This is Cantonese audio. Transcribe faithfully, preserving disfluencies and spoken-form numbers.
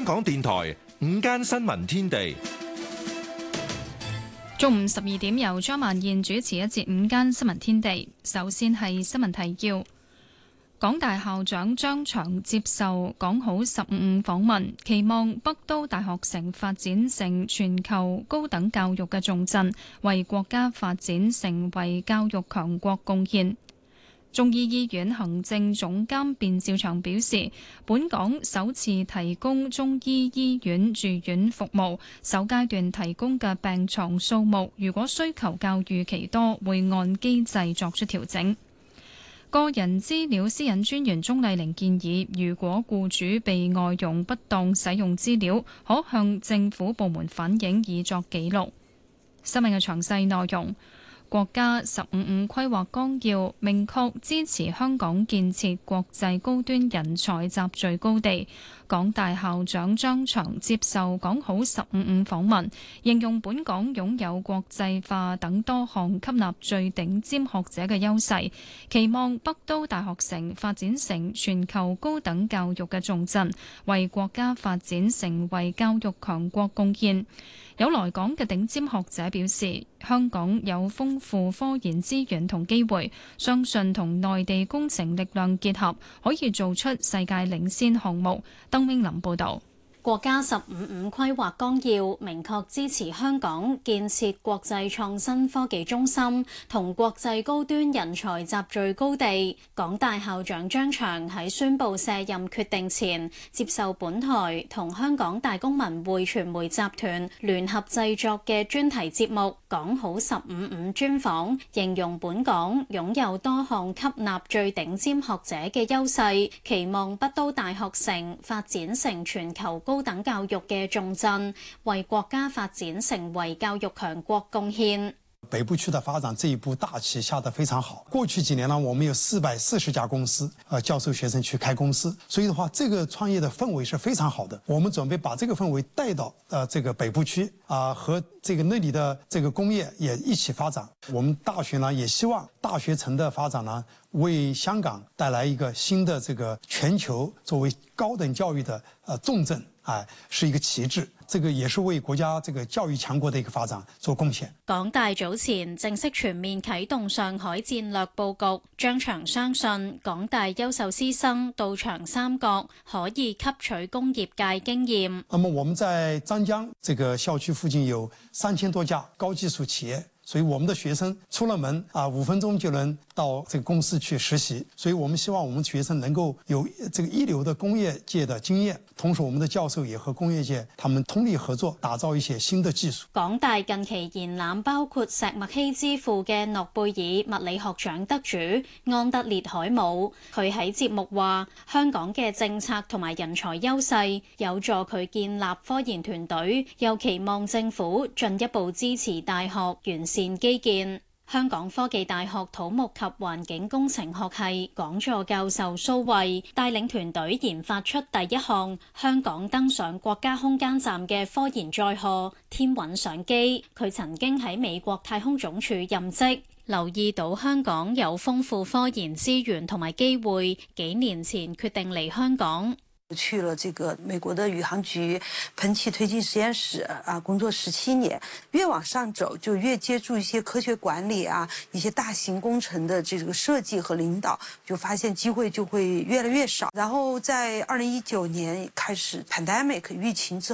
港電台午間新聞天地， 中午十二點由張曼燕主持一節午間新聞天地。首先係新聞提要：港大校長張翔接受講好十五五訪問，期望北都大學城發展成全球高等教育嘅重鎮，為國家發展成為教育強國貢獻。中醫醫院行政總監卞兆祥表示，本港首次提供中醫醫院住院服務，首階段提供嘅病床數目，如果需求較預期多，會按機制作出調整。個人資料私隱專員鍾麗玲建議，如果僱主被外傭不當使用資料，可向政府部門反映以作記錄。新聞嘅詳細內容。國家十五五規劃綱要明確支持香港建設國際高端人才集聚高地。港大校長張翔接受講好十五五訪問，形容本港擁有國際化等多項吸納最頂尖學者嘅優勢，期望北都大學城發展成全球高等教育嘅重鎮，為國家發展成為教育強國貢獻。有來港嘅頂尖學者表示，香港有豐富科研資源同機會，相信同內地工程力量結合，可以做出世界領先項目。鄧永林報導。 國家十五五規劃綱要明確支持香港建設國際創新科技中心同國際高端人才集聚高地。港大校長張翔喺宣布卸任決定前，接受本台同香港大公文匯傳媒集團聯合製作嘅專題節目《講好十五五》專訪，形容本港擁有多項吸納最頂尖學者嘅優勢，期望北都大學城發展成全球高等教育嘅重鎮，為國家發展成為教育強國貢獻。 北部區的發展這一步大棋下得非常好。過去幾年呢，我們有四百四十家公司，呃，教授學生去開公司，所以的話，這個創業的氛圍是非常好的。我們準備把這個氛圍帶到呃這個北部區啊、呃，和這個那裡的這個工業也一起發展。我們大學呢，也希望大學城的發展呢，為香港帶來一個新的這個全球作為高等教育的呃重鎮，哎，是一個旗幟。這個也是為國家這個教育強國的一個發展做貢獻。 港大早前正式全面啟動上海戰略佈局，張翔相信港大優秀師生到長三角可以吸取工業界經驗。 那麼我們在湛江這個校區附近有三千多家高技術企業。所以我們的學生出了門啊，五分鐘就能到這個公司去實習。所以我們希望我們學生能夠有這個一流的工業界的經驗，同時我們的教授也和工業界他們通力合作，打造一些新的技術。 港大近期延攬包括石墨烯之父嘅諾貝爾物理學獎得主安德烈海姆，佢喺節目話：香港嘅政策同埋人才優勢有助佢建立科研團隊，又期望政府進一步支持大學完善基建。香港科技大學土木及環境工程學系講座教授蘇慧帶領團隊研發出第一項香港登上國家空間站嘅科研載荷天韻相機。佢曾經喺美國太空總署任職，留意到香港有豐富科研資源同埋機會，幾年前決定嚟香港。 去了這個美國的宇航局噴氣推進實驗室啊，工作十七年。越往上走，就越接觸一些科學管理啊，一些大型工程的這個設計和領導，就發現機會就會越來越少。然後在二零一九年開始 pandemic 疫情之